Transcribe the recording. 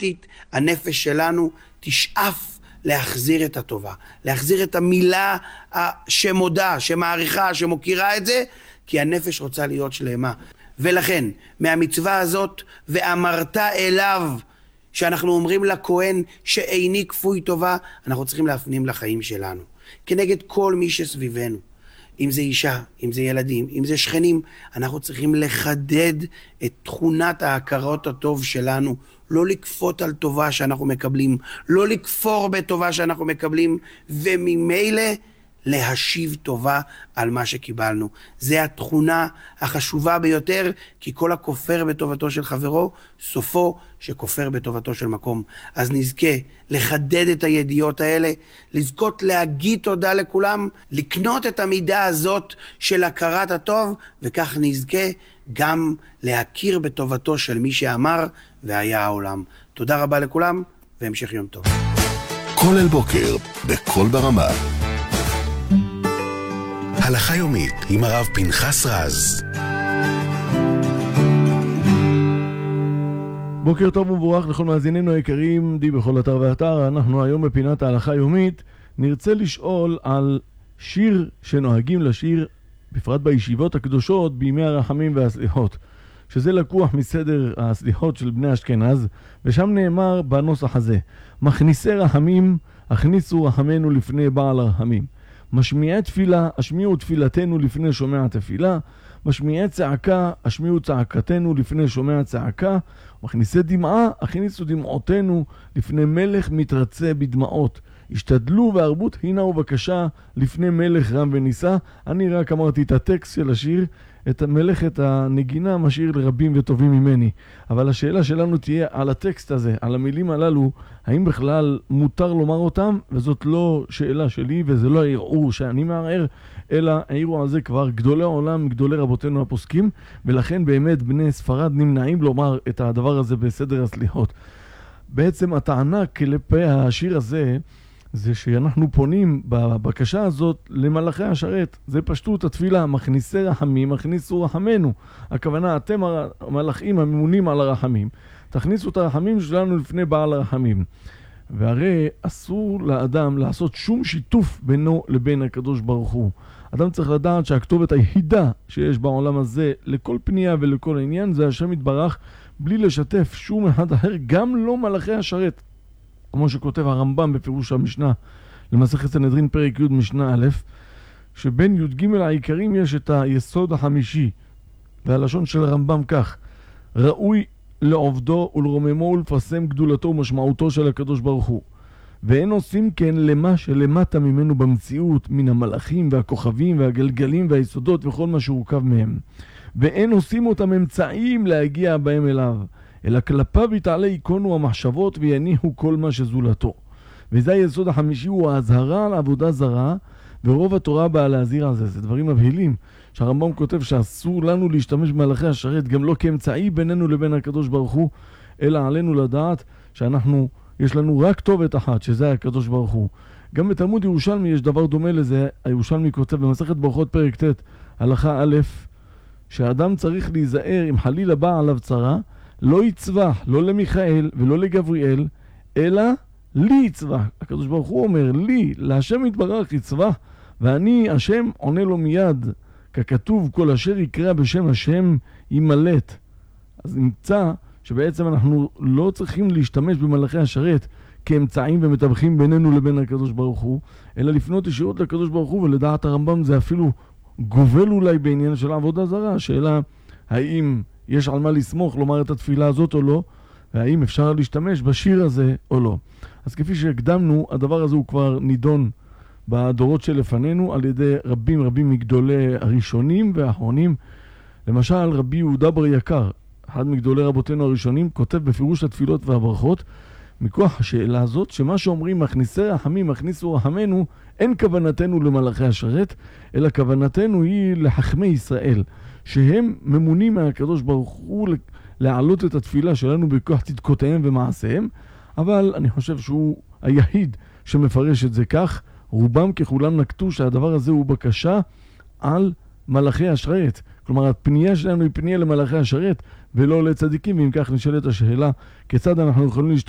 אוטומטית הנפש שלנו תשאף להחזיר את הטובה, להחזיר את המילה שמודה, שמעריכה, שמוכירה את זה, כי הנפש רוצה להיות שלמה. ולכן, מהמצווה הזאת, ואמרת אליו, שאנחנו אומרים לכהן שאיני כפוי טובה, אנחנו צריכים להפנים לחיים שלנו. כנגד כל מי שסביבנו. אם זה אישה, אם זה ילדים, אם זה שכנים, אנחנו צריכים לחדד את תכונת ההכרות הטוב שלנו, לא לקפות על טובה שאנחנו מקבלים, לא לכפור בטובה שאנחנו מקבלים, וממילא להשיב טובה על מה שקיבלנו. זה התכונה החשובה ביותר, כי כל הכופר בטובתו של חברו, סופו שכופר בטובתו של מקום. אז נזכה לחדד את הידיעות האלה, לזכות להגיד תודה לכולם, לקנות את המידה הזאת של הכרת הטוב, וכך נזכה גם להכיר בטובתו של מי שאמר והיה העולם. תודה רבה לכולם, והמשך יום טוב. כל אל בוקר, בכל ברמה. הלכה יומית עם הרב פנחס רז. בוקר טוב ומבורך לכל מאזיננו היקרים, די בכל אתר ואתר. אנחנו היום בפינת ההלכה יומית נרצה לשאול על שיר שנוהגים לשיר בפרט בישיבות הקדושות בימי הרחמים והסליחות, שזה לקוח מסדר הסליחות של בני אשכנז, ושם נאמר בנוסח הזה: מכניסי רחמים הכניסו רחמנו לפני בעל הרחמים, משמיעי תפילה השמיעו תפילתנו לפני שומע תפילה, משמיעי צעקה השמיעו צעקתנו לפני שומע צעקה, מכניסי דמעה הכניסו דמעותינו לפני מלך מתרצה בדמעות, השתדלו וערבות הנה ובקשה לפני מלך רם וניסה. אני רק אמרתי את הטקסט של השיר, את מלאכת הנגינה משאיר לרבים וטובים ממני, אבל השאלה שלנו תהיה על הטקסט הזה, על המילים הללו, האם בכלל מותר לומר אותם? וזאת לא שאלה שלי וזה לא הערעור שאני מערער, אלא העירו על זה כבר גדולי העולם, גדולי רבותינו הפוסקים, ולכן באמת בני ספרד נמנעים לומר את הדבר הזה בסדר הסליחות. בעצם הטענה כלפי השיר הזה זה שאנחנו פונים בבקשה הזאת למלאכי השרת. זה פשטות התפילה, מכניסי רחמים הכניסו רחמנו. הכוונה, אתם המלאכים הממונים על הרחמים, תכניסו את הרחמים שלנו לפני בעל הרחמים. והרי אסור לאדם לעשות שום שיתוף בינו לבין הקדוש ברוך הוא. אדם צריך לדעת שהכתובת היחידה שיש בעולם הזה לכל פנייה ולכל עניין זה השם יתברך, בלי לשתף שום אחד אחר, גם לא מלאכי השרת. כמו שכותב הרמב"ם בפירוש המשנה למסכת סנהדרין פרק י' משנה א', שבין י"ג העיקרים יש את היסוד החמישי, והלשון של הרמב"ם כך: ראוי לעובדו ולרוממו ולפרסם גדולתו ומשמעותו של הקדוש ברוך הוא, ואין עושים כן למה שלמטה ממנו במציאות, מן המלאכים והכוכבים והגלגלים והיסודות וכל מה שהורכב מהם, ואין עושים אותם אמצעים להגיע בהם אליו, אלא כלפיו יתעלה יקונו המחשבות ויניחו כל מה שזולתו. וזה היסוד החמישי, הוא ההזהרה על עבודה זרה, ורוב התורה באה להזהיר על זה. זה דברים מבהילים שהרמב"ם כותב שאסור לנו להשתמש במלאכי השרת גם לא כאמצעי בינינו לבין הקדוש ברוך הוא, אלא עלינו לדעת שאנחנו, יש לנו רק כתובת אחת, שזה הקדוש ברוך הוא. גם בתלמוד ירושלמי יש דבר דומה לזה. הירושלמי כותב במסכת ברכות פרק ט' הלכה א', שהאדם צריך להיזהר אם חלילה בא עליו צרה, לא יצבח, לא למיכאל ולא לגבריאל, אלא לי יצבח. הקדוש ברוך הוא אומר, לי, להשם יתברך יצבח, ואני, השם, עונה לו מיד, ככתוב, כל אשר יקרא בשם השם ימלט. אז נמצא שבעצם אנחנו לא צריכים להשתמש במלאכי השרת כאמצעים ומתווכים בינינו לבין הקדוש ברוך הוא, אלא לפנות ישירות לקדוש ברוך הוא, ולדעת הרמב"ם זה אפילו גובל אולי בעניין של עבודה זרה. השאלה, האם יש על מה לסמוך לומר את התפילה הזאת או לא, והאם אפשר להשתמש בשיר הזה או לא. אז כפי שהקדמנו, הדבר הזה הוא כבר נידון בדורות שלפנינו על ידי רבים מגדולי הראשונים והאחרונים. למשל רבי יהודה בר יקר, אחד מגדולי רבותינו הראשונים, כותב בפירוש התפילות והברכות מכוח השאלה הזאת, שמה שאומרים מכניסי רחמים הכניסו רחמנו, אין כוונתנו למלאכי השרת, אלא כוונתנו היא לחכמי ישראל, שהם ממונים מהקדוש ברוך הוא להעלות את התפילה שלנו בכוח צדקותיהם ומעשיהם. אבל אני חושב שהוא היחיד שמפרש את זה כך. רובם ככולם נקטו שהדבר הזה הוא בקשה על מלאכי השרת, כלומר הפנייה שלנו היא פנייה למלאכי השרת ולא לצדיקים. ואם כך נשאלת השאלה, כיצד אנחנו יכולים